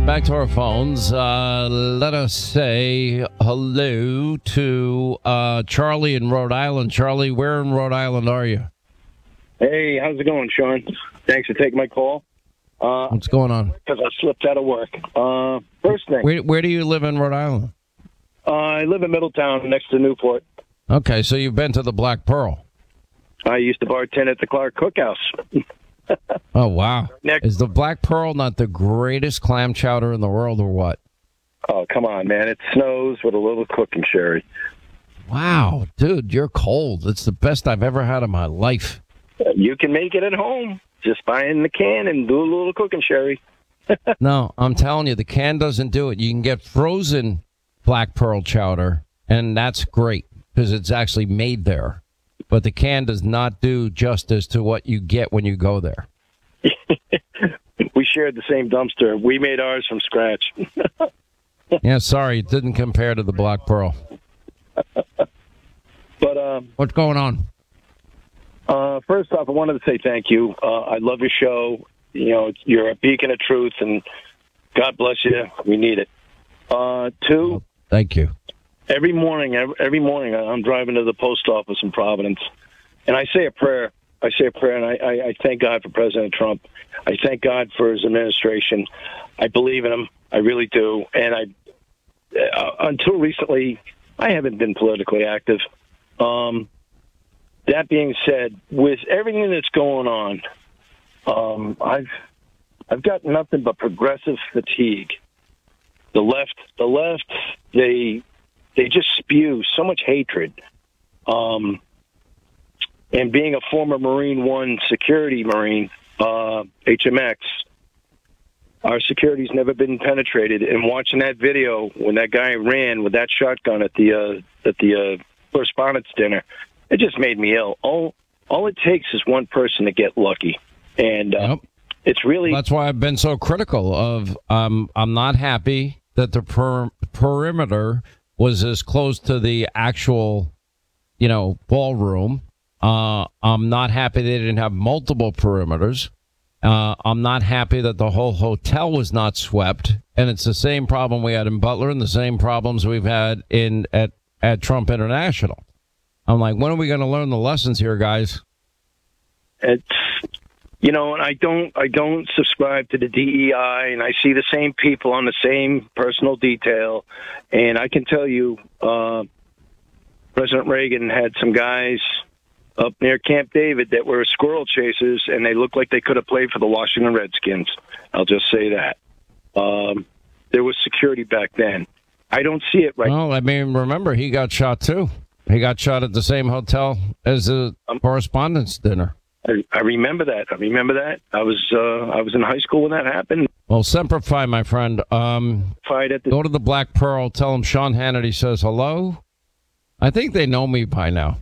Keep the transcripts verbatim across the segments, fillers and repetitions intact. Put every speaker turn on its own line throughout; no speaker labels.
right, back to our phones. Uh, let us say hello to uh, Charlie in Rhode Island. Charlie, where in Rhode Island are you?
Hey, how's it going, Sean? Thanks for taking my call. Uh,
What's going on?
Because I slipped out of work. Uh, first thing.
Where, where do you live in Rhode Island?
Uh, I live in Middletown next to Newport.
Okay, so you've been to the Black Pearl.
I used to bartend at the Clark Cookhouse.
Oh, wow.
Next.
Is the Black Pearl not the greatest clam chowder in the world or what?
Oh, come on, man. It snows with a little cooking sherry.
Wow, dude, you're cold. It's the best I've ever had in my life.
You can make it at home. Just buy it in the can and do a little cooking sherry.
No, I'm telling you, the can doesn't do it. You can get frozen Black Pearl chowder, and that's great because it's actually made there. But the can does not do justice to what you get when you go there.
We shared the same dumpster. We made ours from scratch.
Yeah, sorry, it didn't compare to the Black Pearl.
But um,
What's going on?
Uh, first off, I wanted to say thank you. Uh, I love your show. You know, you're a beacon of truth, and God bless you. We need it. Uh, two,
Oh, thank you.
every morning, every, every morning, I'm driving to the post office in Providence, and I say a prayer. I say a prayer, and I, I, I thank God for President Trump. I thank God for his administration. I believe in him. I really do. And I, uh, until recently, I haven't been politically active. Um, that being said, with everything that's going on, um, I've I've got nothing but progressive fatigue. The left, the left, they they just spew so much hatred. Um, and being a former Marine One security Marine, uh, H M X, our security's never been penetrated. And watching that video when that guy ran with that shotgun at the uh, at the uh, correspondence dinner, it just made me ill. All all it takes is one person to get lucky, and uh,
Yep.
it's really
That's why I've been so critical of. Um, I'm not happy that the per- perimeter was as close to the actual, you know, ballroom. Uh, I'm not happy they didn't have multiple perimeters. Uh, I'm not happy that the whole hotel was not swept, and it's the same problem we had in Butler and the same problems we've had in at at Trump International. I'm like, when are we going to learn the lessons here, guys?
it's you know, and I don't I don't subscribe to the D E I, and I see the same people on the same personal detail, and I can tell you, uh, President Reagan had some guys up near Camp David that were squirrel chasers, and they looked like they could have played for the Washington Redskins. I'll just say that. Um, there was security back then. I don't see it right now.
Well, I mean, remember, he got shot, too. He got shot at the same hotel as the
Um,
correspondence dinner.
I, I remember that. I remember that. I was uh, I was in high school when that happened.
Well, Semper Fi, my friend. Um,
Fight at the
go to the Black Pearl. Tell them Sean Hannity says hello. I think they know me by now.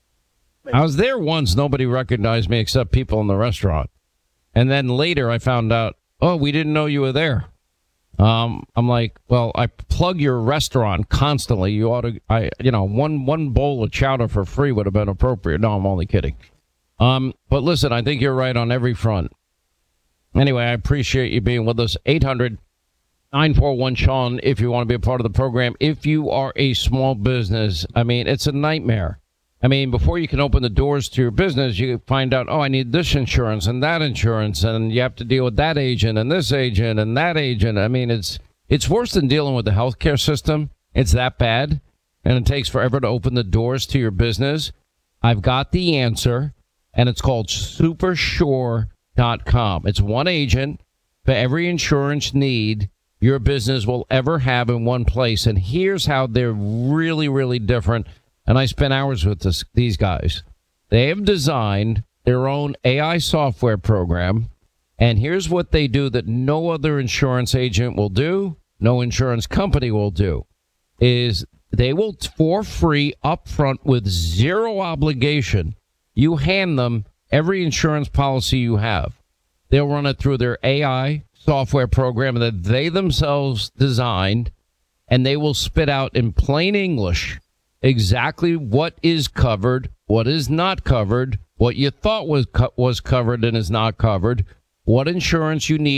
I was there once. Nobody recognized me except people in the restaurant. And then later I found out, oh, we didn't know you were there. Um, I'm like, well, I plug your restaurant constantly. You ought to, I, you know, one one bowl of chowder for free would have been appropriate. No, I'm only kidding. Um, but listen, I think you're right on every front. Anyway, I appreciate you being with us. eight hundred nine four one Sean, if you want to be a part of the program. If you are a small business, I mean, it's a nightmare. I mean, before you can open the doors to your business, you find out, oh, I need this insurance and that insurance, and you have to deal with that agent and this agent and that agent. I mean, it's it's worse than dealing with the healthcare system. It's that bad, and it takes forever to open the doors to your business. I've got the answer, and it's called Supersure dot com. It's one agent for every insurance need your business will ever have in one place, and here's how they're really, really different. And I spent hours with this, these guys. They have designed their own A I software program. And here's what they do that no other insurance agent will do, no insurance company will do, is they will, for free, upfront with zero obligation, you hand them every insurance policy you have. They'll run it through their A I software program that they themselves designed, and they will spit out in plain English exactly what is covered, what is not covered, what you thought was co- was covered and is not covered, what insurance you need.